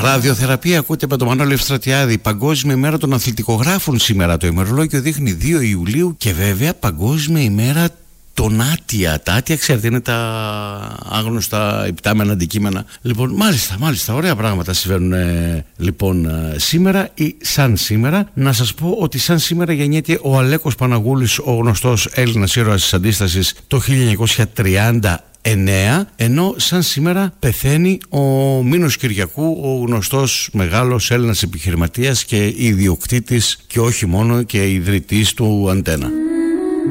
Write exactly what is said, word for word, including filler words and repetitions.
Ραδιοθεραπεία ακούτε με τον Μανώλη Ευστρατιάδη. Παγκόσμια ημέρα των αθλητικογράφων σήμερα. Το ημερολόγιο δείχνει δύο Ιουλίου και βέβαια Παγκόσμια ημέρα των άτια. Τα άτια, ξέρετε, είναι τα άγνωστα υπτάμενα αντικείμενα. Λοιπόν, μάλιστα, μάλιστα, ωραία πράγματα συμβαίνουν ε, λοιπόν ε, σήμερα ή σαν σήμερα. Να σας πω ότι σαν σήμερα γεννιέται ο Αλέκος Παναγούλης, ο γνωστός Έλληνας ήρωας της Αντίστασης, το χίλια εννιακόσια τριάντα εννέα, ενώ σαν σήμερα πεθαίνει ο Μήνος Κυριακού, ο γνωστός μεγάλος Έλληνας επιχειρηματίας και ιδιοκτήτης και όχι μόνο και ιδρυτής του Αντένα.